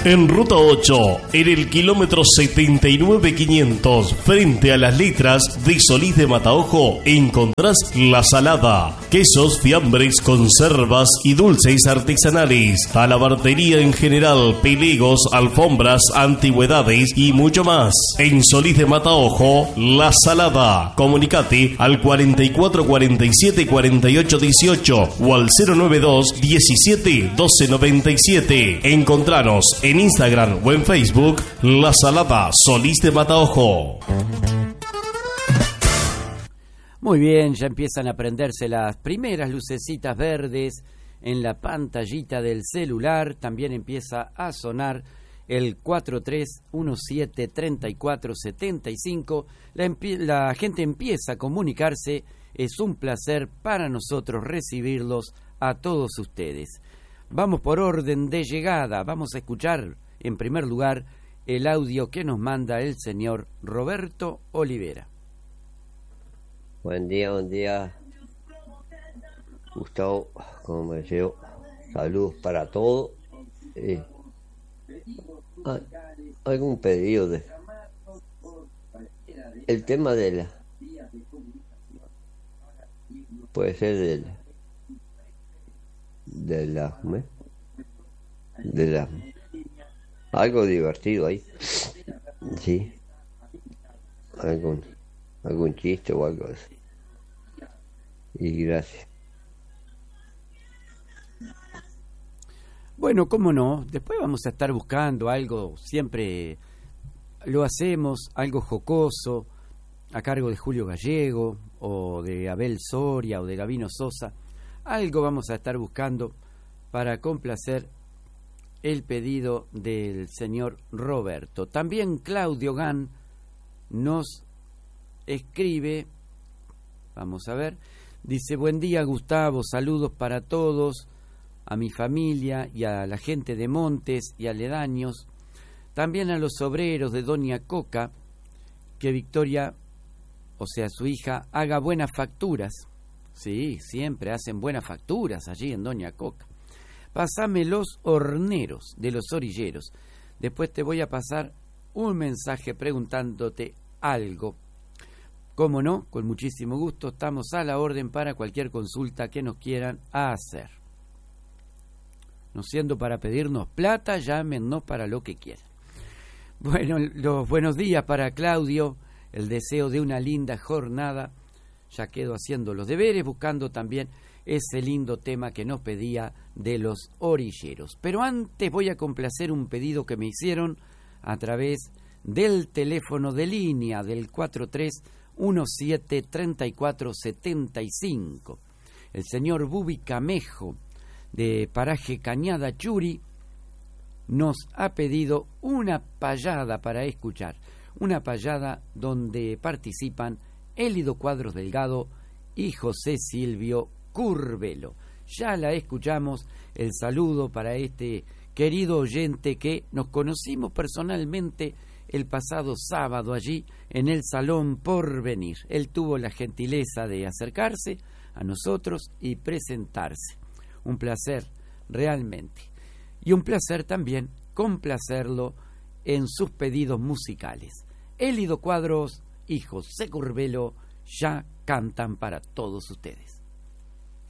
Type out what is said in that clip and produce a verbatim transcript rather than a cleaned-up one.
En Ruta ocho, en el kilómetro setenta y nueve quinientos, frente a las letras de Solís de Mataojo, encontrás La Salada. Quesos, fiambres, conservas y dulces artesanales. Talabartería en general, pelegos, alfombras, antigüedades y mucho más. En Solís de Mataojo, La Salada. Comunicate al cuarenta y cuatro cuarenta y siete cuarenta y ocho dieciocho o al cero noventa y dos diecisiete doce noventa y siete. Encontranos en Instagram o en Facebook, La Salada Solís de Mataojo. Muy bien, ya empiezan a prenderse las primeras lucecitas verdes en la pantallita del celular. También empieza a sonar el cuatro tres uno siete tres cuatro siete cinco. La, la gente empieza a comunicarse. Es un placer para nosotros recibirlos a todos ustedes. Vamos por orden de llegada. Vamos a escuchar en primer lugar el audio que nos manda el señor Roberto Olivera. Buen día, buen día, Gustavo, como me llevo, saludos para todos. Eh, ¿hay algún pedido de el tema de la puede ser del de la ¿me? de la algo divertido ahí, sí, algún algún chiste o algo así? Y gracias. Bueno, cómo no, después vamos a estar buscando algo, siempre lo hacemos, algo jocoso, a cargo de Julio Gallego, o de Abel Soria, o de Gabino Sosa. Algo vamos a estar buscando para complacer el pedido del señor Roberto. También Claudio Gan nos escribe, vamos a ver, dice: buen día, Gustavo, saludos para todos, a mi familia y a la gente de Montes y aledaños, también a los obreros de Doña Coca, que Victoria, o sea su hija, haga buenas facturas. Sí, siempre hacen buenas facturas allí en Doña Coca. Pásame los horneros de los orilleros. Después te voy a pasar un mensaje preguntándote algo. Cómo no, con muchísimo gusto, estamos a la orden para cualquier consulta que nos quieran hacer. No siendo para pedirnos plata, llámenos para lo que quieran. Bueno, los buenos días para Claudio, el deseo de una linda jornada. Ya quedo haciendo los deberes, buscando también ese lindo tema que nos pedía de los orilleros. Pero antes voy a complacer un pedido que me hicieron a través del teléfono de línea del cuatro tres uno siete tres cuatro siete cinco. El señor Bubi Camejo, de Paraje Cañada Churi, nos ha pedido una payada para escuchar. Una payada donde participan Élido Cuadros Delgado y José Silvio Curvelo. Ya la escuchamos. El saludo para este querido oyente que nos conocimos personalmente el pasado sábado allí en el Salón Porvenir. Él tuvo la gentileza de acercarse a nosotros y presentarse. Un placer realmente. Y un placer también complacerlo en sus pedidos musicales. Élido Cuadros y José Curvelo ya cantan para todos ustedes.